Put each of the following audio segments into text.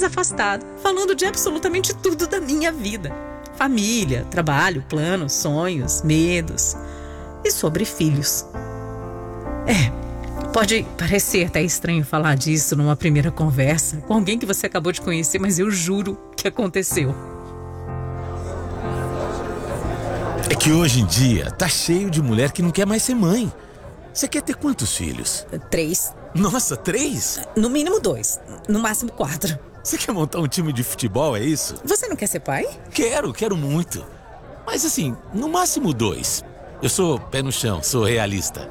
afastado, falando de absolutamente tudo da minha vida. Família, trabalho, planos, sonhos, medos e sobre filhos. Pode parecer até estranho falar disso numa primeira conversa com alguém que você acabou de conhecer, mas eu juro que aconteceu. É que hoje em dia tá cheio de mulher que não quer mais ser mãe. Você quer ter quantos filhos? 3. Nossa, 3? No mínimo 2, no máximo 4. Você quer montar um time de futebol, é isso? Você não quer ser pai? Quero muito. Mas assim, no máximo 2. Eu sou pé no chão, sou realista.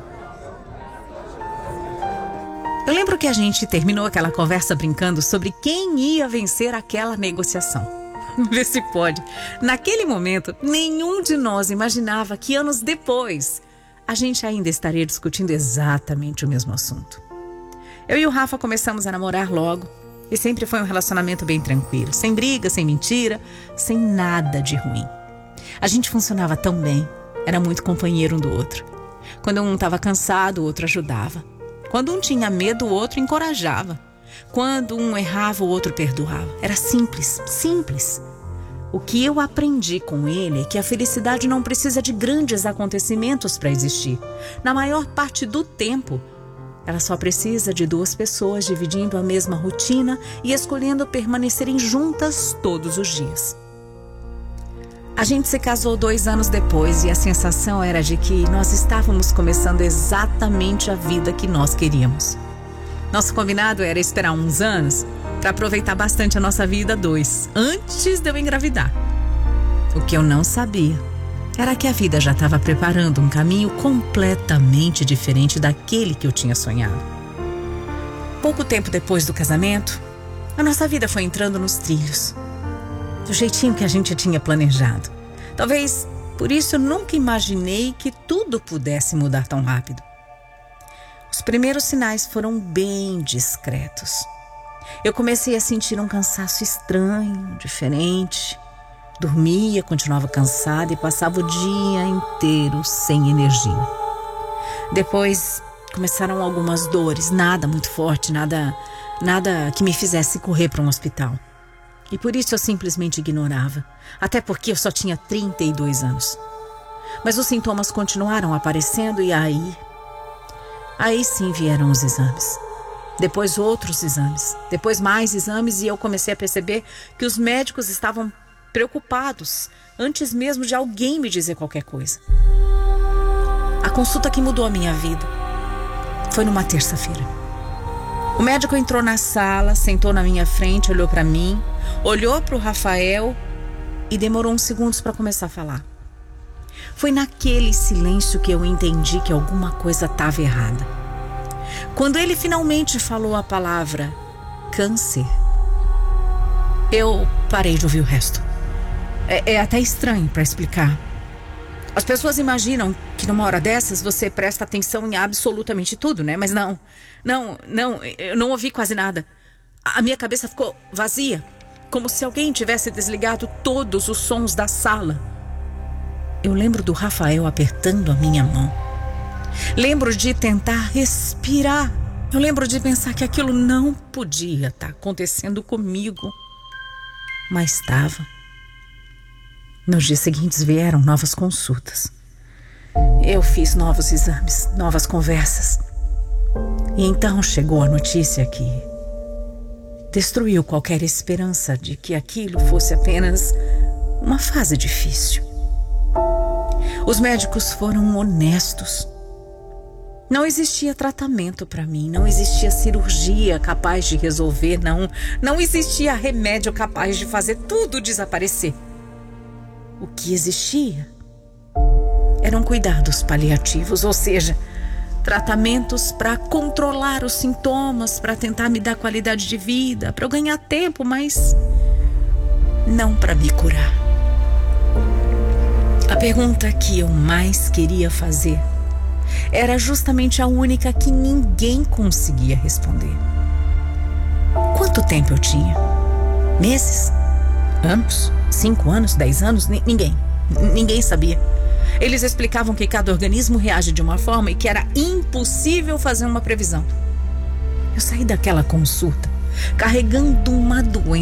Eu lembro que a gente terminou aquela conversa brincando sobre quem ia vencer aquela negociação. Vê se pode. Naquele momento, nenhum de nós imaginava que anos depois a gente ainda estaria discutindo exatamente o mesmo assunto. Eu e o Rafa começamos a namorar logo e sempre foi um relacionamento bem tranquilo, sem briga, sem mentira, sem nada de ruim. A gente funcionava tão bem, era muito companheiro um do outro. Quando um estava cansado, o outro ajudava. Quando um tinha medo, o outro encorajava. Quando um errava, o outro perdoava. Era simples, simples. O que eu aprendi com ele é que a felicidade não precisa de grandes acontecimentos para existir. Na maior parte do tempo, ela só precisa de 2 pessoas dividindo a mesma rotina e escolhendo permanecerem juntas todos os dias. A gente se casou 2 anos depois e a sensação era de que nós estávamos começando exatamente a vida que nós queríamos. Nosso combinado era esperar uns anos para aproveitar bastante a nossa vida 2, antes de eu engravidar. O que eu não sabia era que a vida já estava preparando um caminho completamente diferente daquele que eu tinha sonhado. Pouco tempo depois do casamento, a nossa vida foi entrando nos trilhos, do jeitinho que a gente tinha planejado. Talvez por isso eu nunca imaginei que tudo pudesse mudar tão rápido. Os primeiros sinais foram bem discretos. Eu comecei a sentir um cansaço estranho, diferente. Dormia, continuava cansada e passava o dia inteiro sem energia. Depois começaram algumas dores, nada muito forte, nada que me fizesse correr para um hospital. E por isso eu simplesmente ignorava, até porque eu só tinha 32 anos. Mas os sintomas continuaram aparecendo e aí sim vieram os exames. Depois outros exames, depois mais exames e eu comecei a perceber que os médicos estavam preocupados antes mesmo de alguém me dizer qualquer coisa. A consulta que mudou a minha vida foi numa terça-feira. O médico entrou na sala, sentou na minha frente, olhou para mim, olhou para o Rafael e demorou uns segundos para começar a falar. Foi naquele silêncio que eu entendi que alguma coisa estava errada. Quando ele finalmente falou a palavra câncer, eu parei de ouvir o resto. É até estranho para explicar. As pessoas imaginam que numa hora dessas você presta atenção em absolutamente tudo, né? Mas não, eu não ouvi quase nada. A minha cabeça ficou vazia, como se alguém tivesse desligado todos os sons da sala. Eu lembro do Rafael apertando a minha mão. Lembro de tentar respirar. Eu lembro de pensar que aquilo não podia estar acontecendo comigo. Mas estava. Nos dias seguintes vieram novas consultas. Eu fiz novos exames, novas conversas. E então chegou a notícia que destruiu qualquer esperança de que aquilo fosse apenas uma fase difícil. Os médicos foram honestos. Não existia tratamento para mim, não existia cirurgia capaz de resolver, não existia remédio capaz de fazer tudo desaparecer. O que existia eram cuidados paliativos, ou seja, tratamentos para controlar os sintomas, para tentar me dar qualidade de vida, para eu ganhar tempo, mas não para me curar. A pergunta que eu mais queria fazer era justamente a única que ninguém conseguia responder. Quanto tempo eu tinha? Meses? Anos? 5 anos? 10 anos? Ninguém sabia. Eles explicavam que cada organismo reage de uma forma e que era impossível fazer uma previsão. Eu saí daquela consulta carregando uma doença